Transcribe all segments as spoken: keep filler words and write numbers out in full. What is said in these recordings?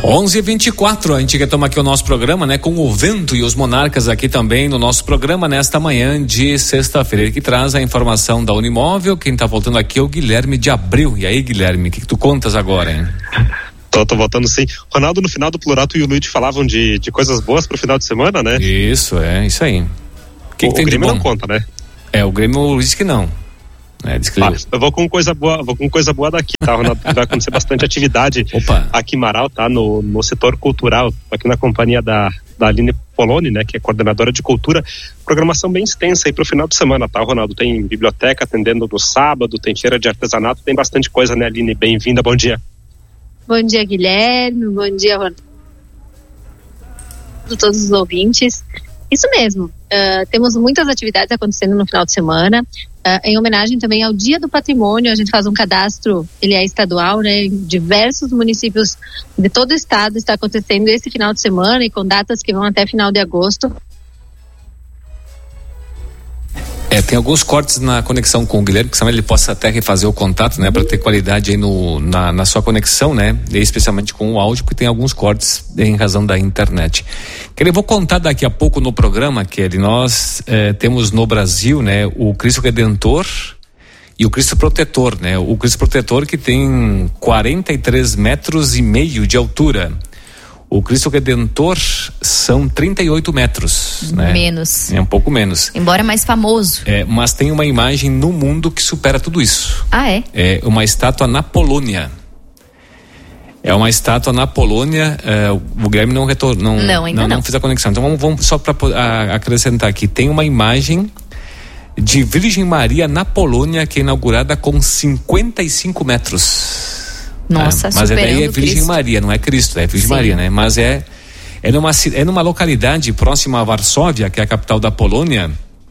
onze e vinte e quatro, a gente quer tomar aqui o nosso programa, né? Com o Vento e os Monarcas aqui também no nosso programa nesta manhã de sexta-feira. Ele que traz a informação da Unimóvel. Quem tá voltando aqui é o Guilherme de Abreu. E aí, Guilherme, o que, que tu contas agora, hein? Tô, tô voltando sim. Ronaldo, no final do Plurato e o Luiz falavam de, de coisas boas pro final de semana, né? Isso, é, isso aí. Que o que tem o Grêmio de bom? não conta, né? É, o Grêmio disse que não. É, diz que ah, eu vou com coisa boa, vou com coisa boa daqui, tá, Ronaldo? Vai acontecer bastante atividade Opa. aqui em Marau, tá? No, no setor cultural, aqui na companhia da, da Aline Poloni, né? Que é coordenadora de cultura. Programação bem extensa aí pro final de semana, tá, Ronaldo? Tem biblioteca atendendo no sábado, tem feira de artesanato, tem bastante coisa, né, Aline? Bem-vinda, bom dia. Bom dia, Guilherme, bom dia, Ronaldo, todos os ouvintes. Isso mesmo, uh, temos muitas atividades acontecendo no final de semana, uh, em homenagem também ao Dia do Patrimônio. A gente faz um cadastro, ele é estadual, né, em diversos municípios de todo o estado está acontecendo esse final de semana e com datas que vão até final de agosto. É, tem alguns cortes na conexão com o Guilherme, que ele possa até refazer o contato, né, para ter qualidade aí no, na, na sua conexão, né, e especialmente com o áudio, porque tem alguns cortes em razão da internet. Que eu vou contar daqui a pouco no programa, que ele, nós eh, temos no Brasil, né, o Cristo Redentor e o Cristo Protetor, né, o Cristo Protetor que tem quarenta e três metros e meio de altura. O Cristo Redentor são trinta e oito metros, né? Menos. É um pouco menos. Embora mais famoso. É, mas tem uma imagem no mundo que supera tudo isso. Ah, é? É uma estátua na Polônia. É uma estátua na Polônia. É, o Guilherme não retornou. Não, não, ainda não, não. não fez a conexão. Então vamos, vamos só para acrescentar aqui. Tem uma imagem de Virgem Maria na Polônia que é inaugurada com cinquenta e cinco metros. Nossa, é, mas é daí é Virgem Cristo. Maria, não é Cristo, é Virgem Sim. Maria, né? Mas é é numa é numa localidade próxima a Varsóvia, que é a capital da Polônia,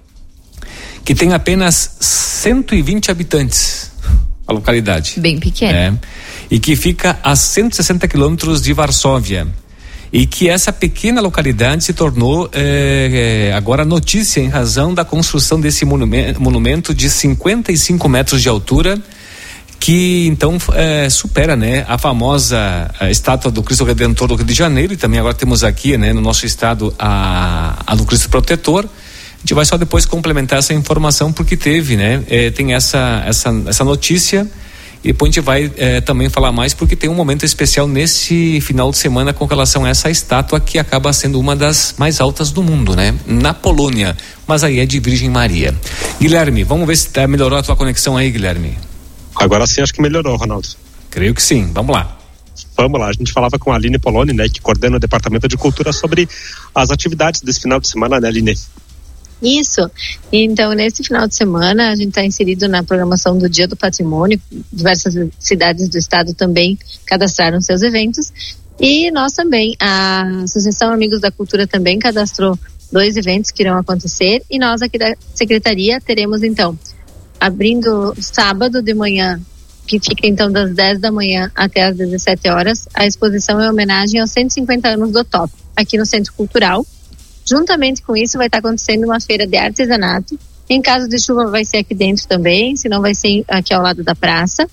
que tem apenas cento e vinte habitantes, a localidade. Bem pequena. É, e que fica a cento e sessenta quilômetros de Varsóvia. E que essa pequena localidade se tornou é, é, agora notícia em razão da construção desse monumento, monumento de cinquenta e cinco metros de altura, que então é, supera, né, a famosa a estátua do Cristo Redentor do Rio de Janeiro, e também agora temos aqui, né, no nosso estado a, a do Cristo Protetor. A gente vai só depois complementar essa informação porque teve, né, é, tem essa, essa, essa notícia, e depois a gente vai é, também falar mais porque tem um momento especial nesse final de semana com relação a essa estátua que acaba sendo uma das mais altas do mundo, né, na Polônia, mas aí é de Virgem Maria. Guilherme, vamos ver se tá, melhorou a tua conexão aí, Guilherme. Agora sim, acho que melhorou, Ronaldo. Creio que sim, vamos lá. Vamos lá, a gente falava com a Aline Poloni, né, que coordena o Departamento de Cultura, sobre as atividades desse final de semana, né, Aline? Isso, então nesse final de semana a gente está inserido na programação do Dia do Patrimônio. Diversas cidades do estado também cadastraram seus eventos, e nós também, a Associação Amigos da Cultura também cadastrou dois eventos que irão acontecer, e nós aqui da Secretaria teremos então, abrindo sábado de manhã, que fica então das dez da manhã até as dezessete horas, a exposição é homenagem aos cento e cinquenta anos do Top, aqui no Centro Cultural. Juntamente com isso vai estar acontecendo uma feira de artesanato. Em caso de chuva vai ser aqui dentro também, senão vai ser aqui ao lado da praça.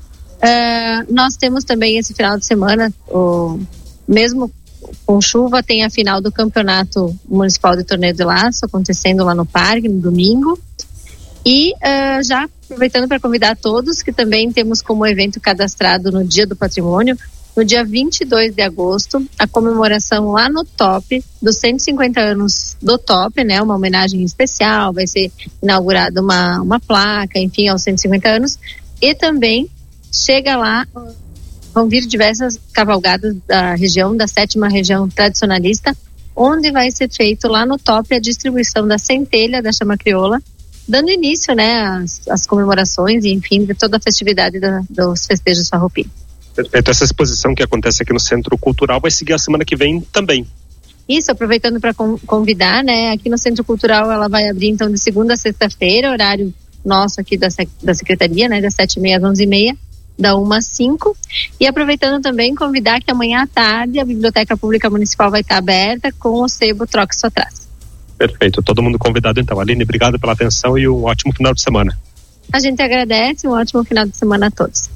Uh, nós temos também esse final de semana, o, mesmo com chuva, tem a final do Campeonato Municipal de Torneio de Laço acontecendo lá no parque, no domingo. E uh, já aproveitando para convidar todos, que também temos como evento cadastrado no Dia do Patrimônio, no dia vinte e dois de agosto, a comemoração lá no Top, dos cento e cinquenta anos do Top, né? Uma homenagem especial, vai ser inaugurada uma, uma placa, enfim, aos cento e cinquenta anos. E também chega lá, vão vir diversas cavalgadas da região, da sétima região tradicionalista, onde vai ser feito lá no Top a distribuição da centelha da chama crioula, dando início, né, às, às comemorações e, enfim, de toda a festividade da, dos festejos farroupilha. Perfeito. Essa exposição que acontece aqui no Centro Cultural vai seguir a semana que vem também. Isso, aproveitando para convidar, né, aqui no Centro Cultural ela vai abrir então de segunda a sexta-feira, horário nosso aqui da, da Secretaria, né, das sete e meia às onze e meia, da uma às cinco, e aproveitando também convidar que amanhã à tarde a Biblioteca Pública Municipal vai estar aberta com o sebo Troque Sua Traz. Perfeito, todo mundo convidado então. Aline, obrigado pela atenção e um ótimo final de semana. A gente agradece, um ótimo final de semana a todos.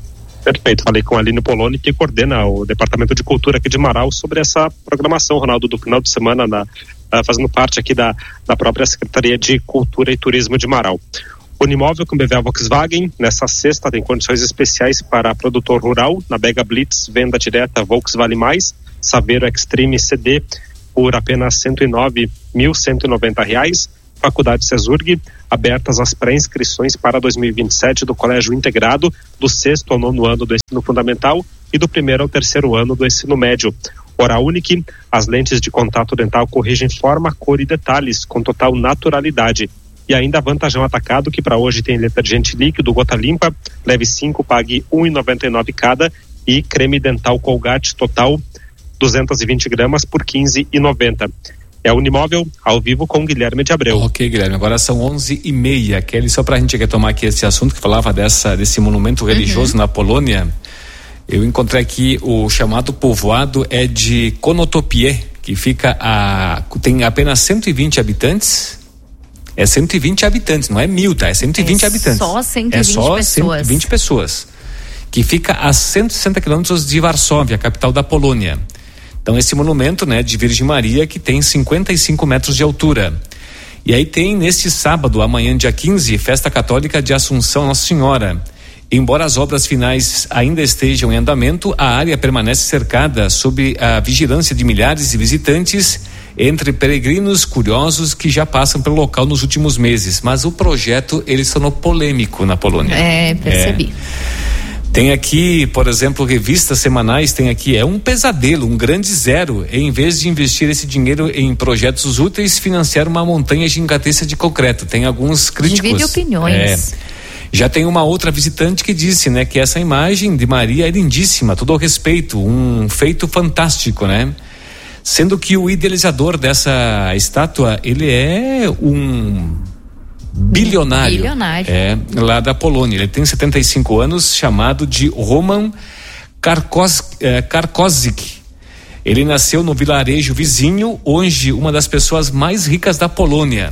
Perfeito, falei com a Aline Poloni, que coordena o Departamento de Cultura aqui de Marau, sobre essa programação, Ronaldo, do final de semana, na, uh, fazendo parte aqui da, da própria Secretaria de Cultura e Turismo de Marau. Unimóvel com B V A Volkswagen, nessa sexta tem condições especiais para produtor rural, na Bega Blitz, venda direta Volkswagen Mais, Saveiro Extreme C D por apenas cento e nove mil cento e noventa reais. Faculdade Cesurg, abertas as pré-inscrições para dois mil e vinte e sete do Colégio Integrado, do sexto ao nono ano do ensino fundamental e do primeiro ao terceiro ano do ensino médio. Hora Unique, as lentes de contato dental corrigem forma, cor e detalhes com total naturalidade. E ainda Vantajão Atacado, que para hoje tem detergente líquido Gota Limpa, leve cinco, pague um real e noventa e nove centavos cada, e creme dental Colgate Total duzentas e vinte gramas por quinze reais e noventa centavos. É o Unimóvel, ao vivo com Guilherme de Abreu. Ok, Guilherme, agora são onze e meia. Kelly, só pra gente retomar aqui esse assunto que falava dessa, desse monumento religioso uhum. na Polônia, eu encontrei aqui o chamado povoado é de Konotopie, que fica a, tem apenas cento e vinte habitantes. É cento e vinte habitantes, não é mil, tá? É cento e vinte é habitantes. Só cento e vinte é só pessoas. cento e vinte pessoas. Que fica a cento e sessenta quilômetros de Varsóvia, capital da Polônia. Então, esse monumento, né, de Virgem Maria, que tem cinquenta e cinco metros de altura. E aí tem, neste sábado, amanhã, dia quinze, festa católica de Assunção Nossa Senhora. Embora as obras finais ainda estejam em andamento, a área permanece cercada sob a vigilância de milhares de visitantes, entre peregrinos curiosos que já passam pelo local nos últimos meses. Mas o projeto, ele se tornou polêmico na Polônia. É, percebi. É. Tem aqui, por exemplo, revistas semanais, tem aqui, é um pesadelo, um grande zero, em vez de investir esse dinheiro em projetos úteis, financiar uma montanha gigantesca de concreto. Tem alguns críticos. Divide opiniões. É, já tem uma outra visitante que disse, né, que essa imagem de Maria é lindíssima, todo ao respeito, um feito fantástico, né? Sendo que o idealizador dessa estátua, ele é um bilionário, bilionário. É, lá da Polônia. Ele tem setenta e cinco anos, chamado de Roman Karkos, é, Karkozik. Ele nasceu no vilarejo vizinho, hoje uma das pessoas mais ricas da Polônia.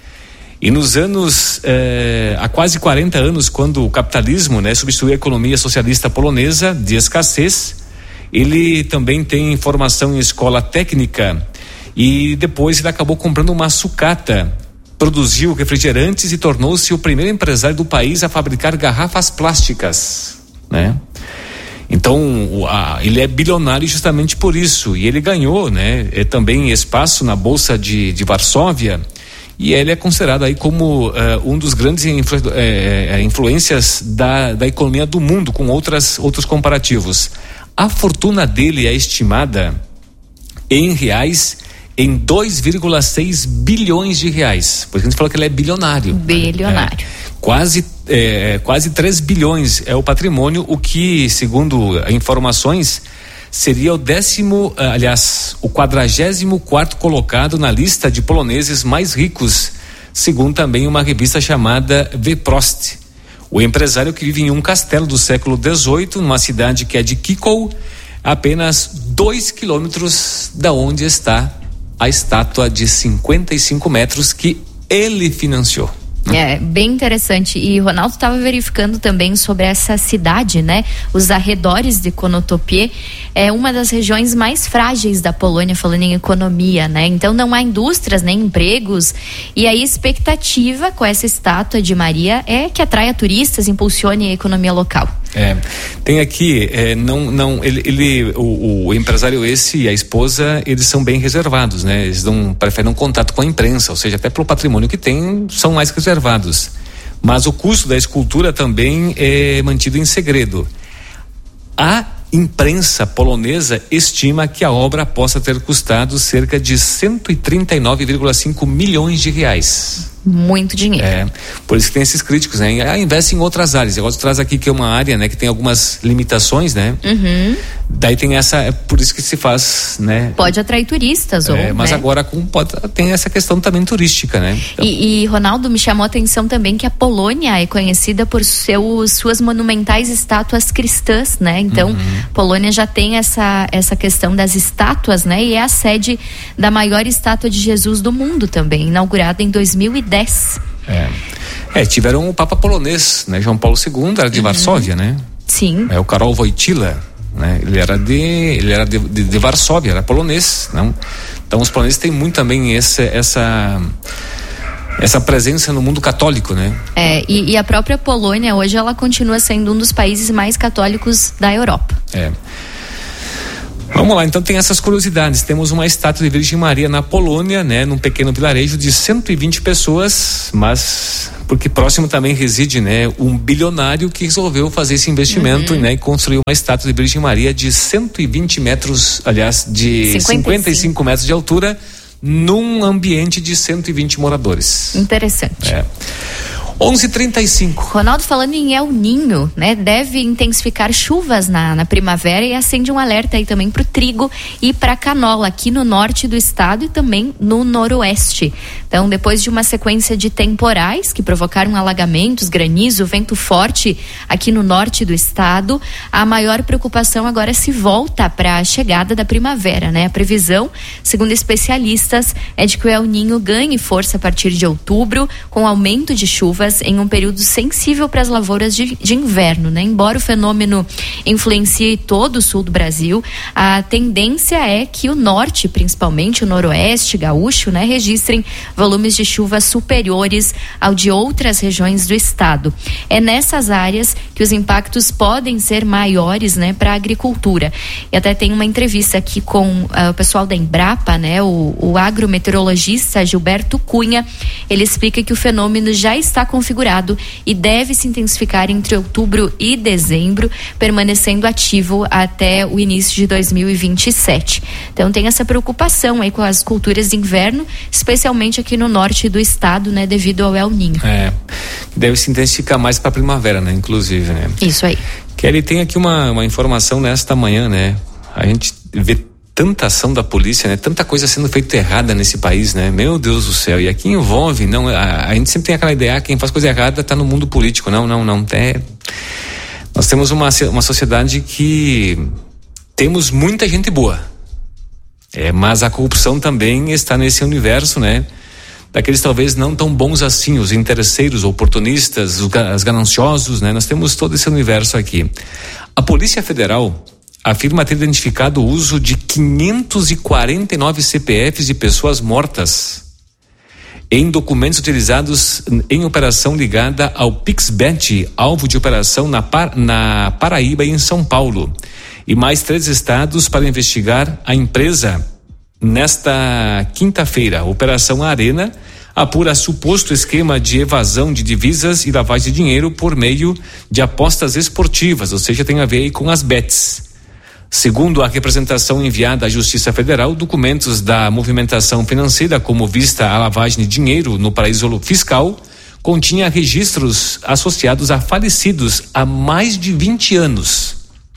E nos anos, é, há quase quarenta anos, quando o capitalismo, né, substituiu a economia socialista polonesa de escassez, ele também tem formação em escola técnica e depois ele acabou comprando uma sucata. Produziu refrigerantes e tornou-se o primeiro empresário do país a fabricar garrafas plásticas, né? Então, o, a, ele é bilionário justamente por isso, e ele ganhou, né, é, também espaço na Bolsa de, de Varsóvia, e ele é considerado aí como uh, um dos grandes influ, é, influências da, da economia do mundo, com outras, outros comparativos. A fortuna dele é estimada em reais em dois vírgula seis bilhões de reais. Por isso que a gente falou que ele é bilionário. Bilionário. É, quase, é, quase três bilhões é o patrimônio, o que, segundo informações, seria o décimo, aliás, o quadragésimo quarto colocado na lista de poloneses mais ricos, segundo também uma revista chamada Wprost. O empresário, que vive em um castelo do século dezoito, numa cidade que é de Kikoł, apenas dois quilômetros da onde está a estátua de cinquenta e cinco metros que ele financiou. É, bem interessante. E Ronaldo estava verificando também sobre essa cidade, né? Os arredores de Konotopie é uma das regiões mais frágeis da Polônia, falando em economia, né? Então não há indústrias nem empregos, e a expectativa com essa estátua de Maria é que atraia turistas, impulsione a economia local. É, tem aqui, é, não, não, ele, ele o, o empresário esse e a esposa, eles são bem reservados, né? Eles não preferem um contato com a imprensa, ou seja, até pelo patrimônio que tem, são mais reservados. Mas o custo da escultura também é mantido em segredo. A imprensa polonesa estima que a obra possa ter custado cerca de cento e trinta e nove vírgula cinco milhões de reais. Muito dinheiro. É, por isso que tem esses críticos, né? Ah, investe em outras áreas. Eu gosto de trazer aqui que é uma área, né, que tem algumas limitações, né? Uhum. Daí tem essa, é por isso que se faz, né? Pode atrair turistas, é, ou, mas né? agora com, pode, tem essa questão também turística, né? Então... E, e Ronaldo, me chamou a atenção também que a Polônia é conhecida por seus, suas monumentais estátuas cristãs, né? Então, uhum. Polônia já tem essa, essa questão das estátuas, né? E é a sede da maior estátua de Jesus do mundo também, inaugurada em dois mil e dez. É, é tiveram o Papa polonês, né? João Paulo segundo, era de uhum. Varsóvia, né? Sim. É o Karol Wojtyla, né? Ele era de, ele era de, de, de Varsóvia, era polonês, não? Então os poloneses têm muito também essa, essa, essa presença no mundo católico, né? É, e, e a própria Polônia hoje ela continua sendo um dos países mais católicos da Europa. É. Vamos lá, então tem essas curiosidades. Temos uma estátua de Virgem Maria na Polônia, né, num pequeno vilarejo de cento e vinte pessoas, mas porque próximo também reside, né, um bilionário que resolveu fazer esse investimento, uhum. né, e construiu uma estátua de Virgem Maria de cento e vinte metros, aliás, de cinquenta e cinco metros de altura, num ambiente de cento e vinte moradores. Interessante. É. onze e trinta e cinco. Ronaldo, falando em El Ninho, né? Deve intensificar chuvas na, na primavera e acende um alerta aí também para o trigo e para a canola aqui no norte do estado e também no noroeste. Então, depois de uma sequência de temporais que provocaram alagamentos, granizo, vento forte aqui no norte do estado, a maior preocupação agora se volta para a chegada da primavera, né? A previsão, segundo especialistas, é de que o El Ninho ganhe força a partir de outubro, com aumento de chuvas em um período sensível para as lavouras de, de inverno, né? Embora o fenômeno influencie todo o sul do Brasil, a tendência é que o norte, principalmente o noroeste gaúcho, né, registrem volumes de chuva superiores ao de outras regiões do estado. É nessas áreas que os impactos podem ser maiores, né, para a agricultura. E até tem uma entrevista aqui com uh, o pessoal da Embrapa, né, o, o agrometeorologista Gilberto Cunha. Ele explica que o fenômeno já está configurado e deve se intensificar entre outubro e dezembro, permanecendo ativo até o início de dois mil e vinte e sete. Então tem essa preocupação aí com as culturas de inverno, especialmente aqui no norte do estado, né, devido ao El Ninho. É, deve se intensificar mais para a primavera, né, inclusive, né? Isso aí. Kelly, tem aqui uma, uma informação nesta manhã, né? A gente vê tanta ação da polícia, né? Tanta coisa sendo feita errada nesse país, né? Meu Deus do céu. E aqui envolve, não, a, a gente sempre tem aquela ideia, quem faz coisa errada está no mundo político. Não, não, não. É, nós temos uma, uma sociedade que temos muita gente boa. É, mas a corrupção também está nesse universo, né? Daqueles talvez não tão bons assim, os interesseiros, oportunistas, os, os gananciosos, né? Nós temos todo esse universo aqui. A Polícia Federal afirma ter identificado o uso de quinhentos e quarenta e nove C P Fs de pessoas mortas em documentos utilizados em operação ligada ao PixBet, alvo de operação na, Par- na Paraíba e em São Paulo, e mais três estados para investigar a empresa. Nesta quinta-feira, a Operação Arena apura suposto esquema de evasão de divisas e lavagem de dinheiro por meio de apostas esportivas, ou seja, tem a ver aí com as bets. Segundo a representação enviada à Justiça Federal, documentos da movimentação financeira, como vista a lavagem de dinheiro no paraíso fiscal, continha registros associados a falecidos há mais de vinte anos.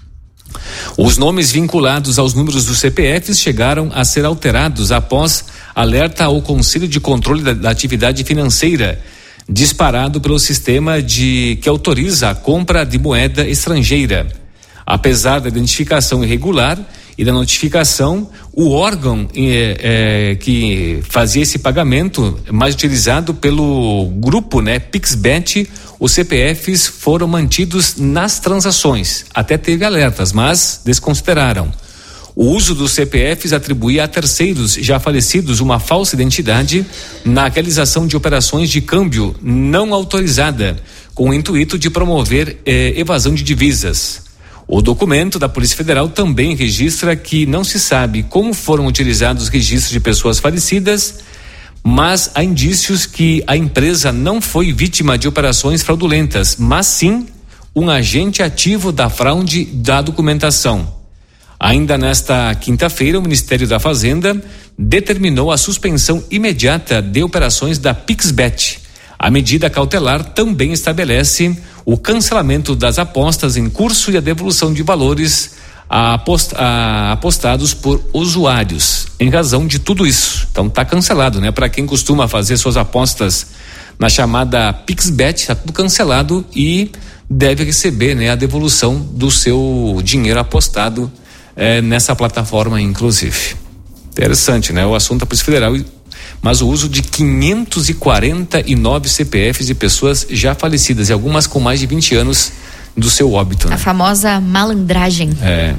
Os nomes vinculados aos números dos C P Fs chegaram a ser alterados após alerta ao Conselho de Controle da, da Atividade Financeira, disparado pelo sistema de que autoriza a compra de moeda estrangeira. Apesar da identificação irregular e da notificação, o órgão é, é, que fazia esse pagamento, mais utilizado pelo grupo, né, PixBet, os C P Fs foram mantidos nas transações. Até teve alertas, mas desconsideraram. O uso dos C P Fs atribuía a terceiros já falecidos uma falsa identidade na realização de operações de câmbio não autorizada, com o intuito de promover eh, evasão de divisas. O documento da Polícia Federal também registra que não se sabe como foram utilizados os registros de pessoas falecidas, mas há indícios que a empresa não foi vítima de operações fraudulentas, mas sim um agente ativo da fraude da documentação. Ainda nesta quinta-feira, o Ministério da Fazenda determinou a suspensão imediata de operações da PixBet. A medida cautelar também estabelece o cancelamento das apostas em curso e a devolução de valores a apost, a, apostados por usuários, em razão de tudo isso. Então está cancelado, né? Para quem costuma fazer suas apostas na chamada PixBet, está tudo cancelado e deve receber, né, a devolução do seu dinheiro apostado eh, nessa plataforma, inclusive. Interessante, né? O assunto da Polícia Federal, mas o uso de quinhentos e quarenta e nove C P Fs de pessoas já falecidas e algumas com mais de vinte anos do seu óbito, né? A famosa malandragem. É.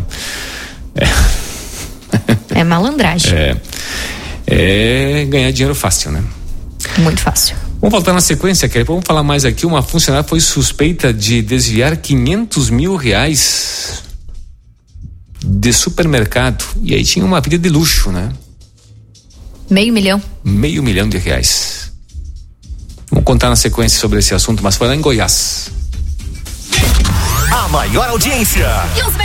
É, é malandragem. É. É ganhar dinheiro fácil, né? Muito fácil. Vamos voltar na sequência, Kelly. Vamos falar mais aqui. Uma funcionária foi suspeita de desviar quinhentos mil reais de supermercado. E aí tinha uma vida de luxo, né? Meio milhão. Meio milhão de reais. Vamos contar na sequência sobre esse assunto, mas foi lá em Goiás. A maior audiência.